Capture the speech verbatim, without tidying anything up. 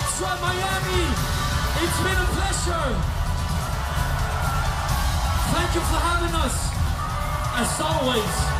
That's right, Miami. It's been a pleasure. Thank you for having us, as always.